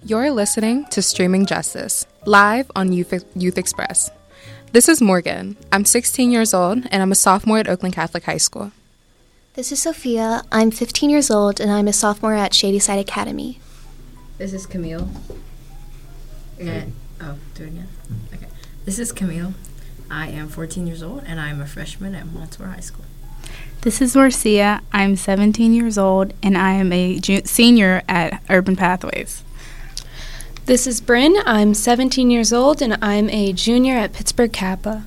You're listening to Streaming Justice, live on Youth Express. This is Morgan. I'm 16 years old, and I'm a sophomore at Oakland Catholic High School. This is Sophia. I'm 15 years old, and I'm a sophomore at Shadyside Academy. This is Camille. Do it again. Okay. This is Camille. I am 14 years old, and I'm a freshman at Montour High School. This is Marcia. I'm 17 years old, and I am a senior at Urban Pathways. This is Bryn. I'm 17 years old, and I'm a junior at Pittsburgh Kappa.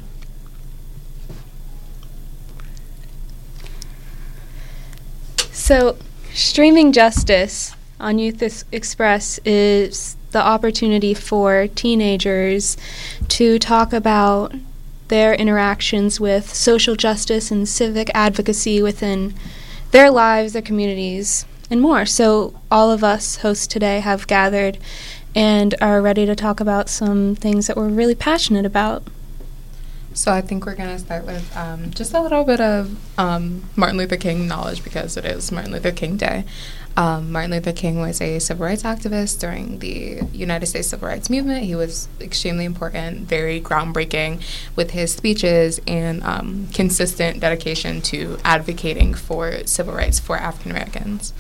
So, Streaming Justice on Youth Express is the opportunity for teenagers to talk about their interactions with social justice and civic advocacy within their lives, their communities, and more. So all of us hosts today have gathered and are ready to talk about some things that we're really passionate about. So I think we're going to start with just a little bit of Martin Luther King knowledge because it is Martin Luther King Day. Martin Luther King was a civil rights activist during the United States Civil Rights Movement. He was extremely important, very groundbreaking with his speeches and consistent dedication to advocating for civil rights for African Americans.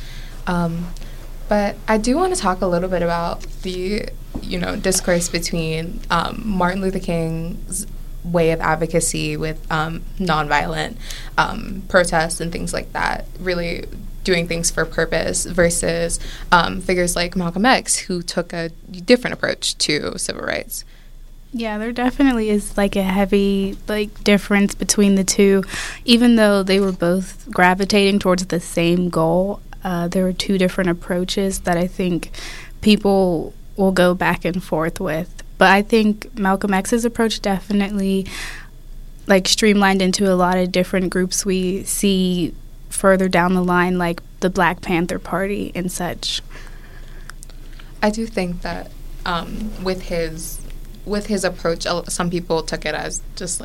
But I do want to talk a little bit about the, discourse between Martin Luther King's way of advocacy with nonviolent protests and things like that, really doing things for purpose versus figures like Malcolm X, who took a different approach to civil rights. Yeah, there definitely is a heavy difference between the two. Even though they were both gravitating towards the same goal, there were two different approaches that I think people will go back and forth with. But I think Malcolm X's approach definitely streamlined into a lot of different groups we see further down the line, like the Black Panther Party and such. I do think that with his approach, some people took it as just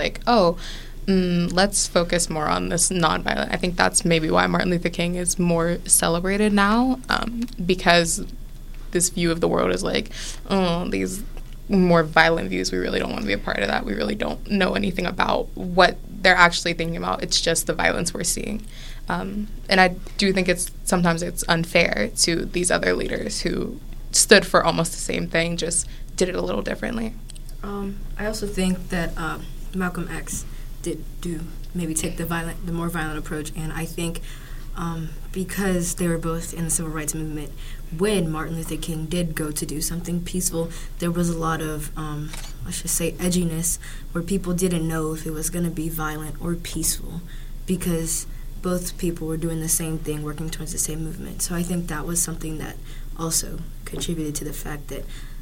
let's focus more on this nonviolent. I think that's maybe why Martin Luther King is more celebrated now, because this view of the world is these more violent views. We really don't want to be a part of that. We really don't know anything about what they're actually thinking about. It's just the violence we're seeing. And I do think sometimes it's unfair to these other leaders who stood for almost the same thing, just did it a little differently. I also think that Malcolm X did take the more violent approach, and I think because they were both in the civil rights movement, when Martin Luther King did go to do something peaceful, there was a lot of, let's just say, edginess, where people didn't know if it was going to be violent or peaceful, because both people were doing the same thing, working towards the same movement. So I think that was something that also contributed to the fact that